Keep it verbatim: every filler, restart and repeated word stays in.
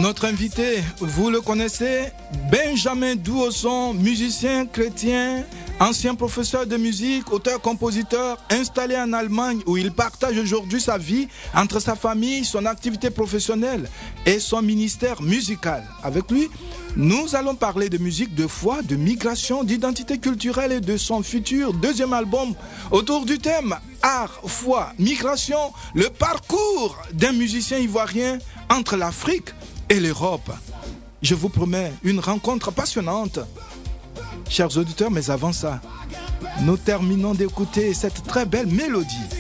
Notre invité, vous le connaissez, Benjamin Douosson, musicien chrétien, ancien professeur de musique, auteur-compositeur, installé en Allemagne où il partage aujourd'hui sa vie entre sa famille, son activité professionnelle et son ministère musical. Avec lui, nous allons parler de musique, de foi, de migration, d'identité culturelle et de son futur deuxième album autour du thème art, foi, migration, le parcours d'un musicien ivoirien entre l'Afrique et l'Europe. Je vous promets une rencontre passionnante. Chers auditeurs, mais avant ça, nous terminons d'écouter cette très belle mélodie.